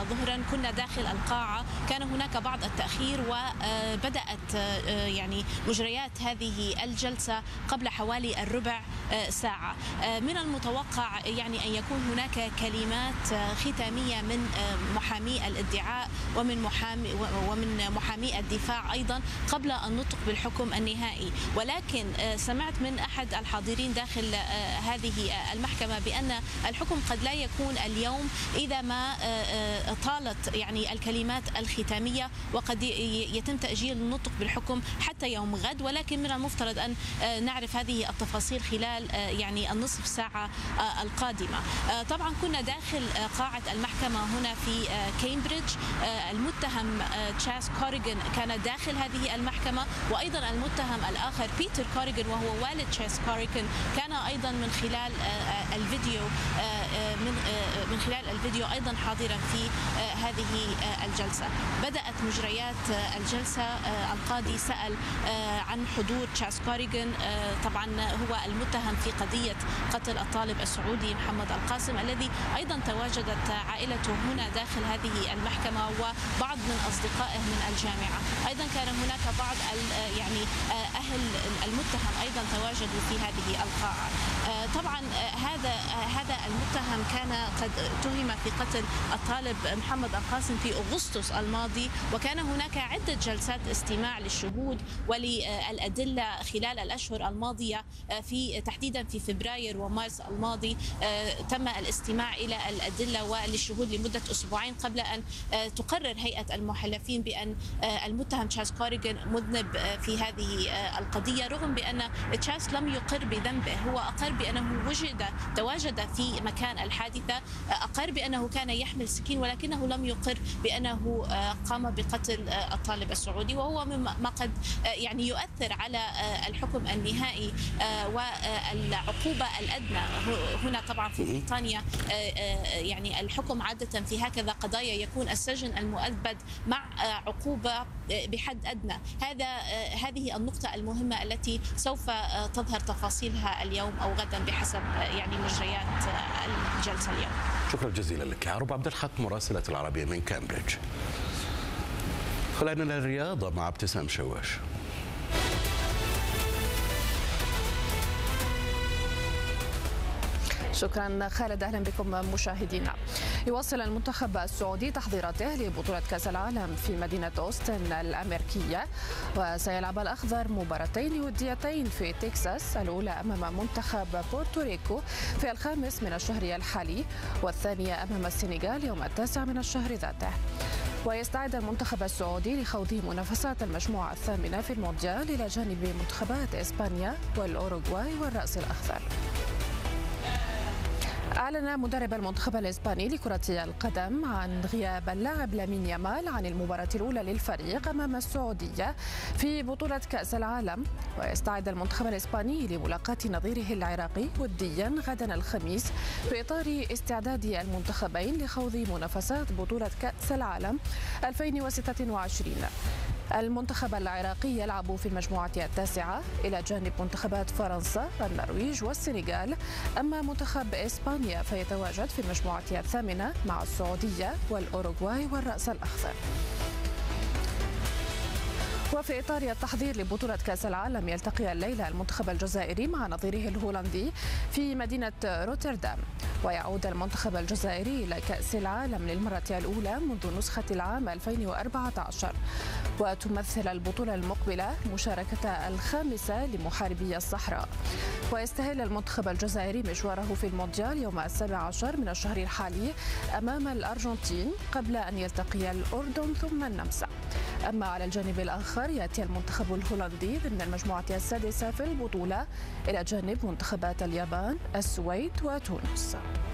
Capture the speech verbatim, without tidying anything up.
ظهرا كنا داخل القاعة، كان هناك بعض التأخير وبدأت يعني مجريات هذه الجلسة قبل حوالي الربع ساعة. من المتوقع يعني أن يكون هناك كلمات ختامية من محامي الادعاء ومن محامي ومن محامي الدفاع أيضا قبل النطق بالحكم النهائي، ولكن سمعت من أحد الحاضرين داخل هذه المحكمة بأن الحكم قد لا يكون اليوم إذا ما طالت يعني الكلمات الختامية، وقد يتم تأجيل النطق بالحكم حتى يوم غد، ولكن من المفترض أن نعرف هذه التفاصيل خلال يعني النصف ساعة القادمة. طبعا كنا داخل قاعة المحكمة هنا في كامبريدج، المتهم تشاس كوريغان كان داخل هذه المحكمة، وأيضا المتهم الآخر بيتر كوريغان وهو والد تشاس كوريغان كان أيضا من خلال الفيديو من من خلال الفيديو أيضا حاضرا في هذه الجلسة. بدأت مجريات الجلسة، القاضي سأل عن حضور تشاس كوريغان، طبعا هو المتهم في قضية قتل الطالب السعودي محمد القاسم الذي أيضا تواجدت عائلته هنا داخل هذه المحكمة وبعض من أصدقائه من الجامعة. أيضا كان هناك بعض يعني أهل المتهم أيضا تواجدوا في هذه القاعة. طبعا هذا هذا المتهم كان قد اتهم في قتل الطالب محمد القاسم في أغسطس الماضي، وكان هناك عدة جلسات استماع للشهود وللأدلة خلال الأشهر الماضية، في تحديدا في فبراير ومارس الماضي تم الاستماع إلى الأدلة وللشهود لمدة أسبوعين قبل أن تقرر هيئة المحلفين بأن المتهم تشاس كوريغان مذنب في هذه القضية، رغم بأن تشاس لم يقر بذنبه. هو أقر بأنه وجد تواجد في مكان الحادثة، أقر بأنه كان يحمل سكين، ولكنه لم يقر بأنه قام بقتل الطالب السعودي، وهو مما قد يعني يؤثر على الحكم النهائي والعقوبة الأدنى. هنا طبعا في بريطانيا يعني الحكم عادة في هكذا قضايا يكون السجن المؤبد مع عقوبة بحد أدنى. هذا هذه النقطة المهمة التي سوف تظهر تفاصيلها اليوم أو غدا بحسب يعني مجريات الجلسة اليوم. شكرا جزيلا لك عروب عبد الحق مراسلة العربية من كامبريدج. خلينا للرياضة مع ابتسام شواش. شكرا خالد، اهلا بكم مشاهدينا. يواصل المنتخب السعودي تحضيراته لبطولة كأس العالم في مدينة أوستن الأمريكية، وسيلعب الأخضر مباراتين وديتين في تكساس، الأولى أمام منتخب بورتوريكو في الخامس من الشهر الحالي، والثانية أمام السنغال يوم التاسع من الشهر ذاته. ويستعد المنتخب السعودي لخوض منافسات المجموعة الثامنة في المونديال إلى جانب منتخبات إسبانيا والأوروغواي والرأس الأخضر. أعلن مدرب المنتخب الإسباني لكرة القدم عن غياب اللاعب لامين يامال عن المباراة الأولى للفريق أمام السعودية في بطولة كأس العالم، ويستعد المنتخب الإسباني لملاقاة نظيره العراقي وديا غدا الخميس في إطار استعداد المنتخبين لخوض منافسات بطولة كأس العالم ألفين وستة وعشرين. المنتخب العراقي يلعب في المجموعة التاسعة إلى جانب منتخبات فرنسا، النرويج والسنغال، أما منتخب إسبانيا فيتواجد في المجموعة الثامنة مع السعودية والأوروغواي والرأس الأخضر. وفي إطار التحضير لبطولة كأس العالم يلتقي الليلة المنتخب الجزائري مع نظيره الهولندي في مدينة روتردام، ويعود المنتخب الجزائري إلى كأس العالم للمرة الأولى منذ نسخة العام ألفين وأربعة عشر، وتمثل البطولة المقبلة مشاركة الخامسة لمحاربي الصحراء. ويستهل المنتخب الجزائري مشواره في المونديال يوم السابع عشر من الشهر الحالي أمام الأرجنتين قبل أن يلتقي الأردن ثم النمسا. أما على الجانب الآخر يأتي المنتخب الهولندي ضمن المجموعة السادسة في البطولة إلى جانب منتخبات اليابان، السويد وتونس.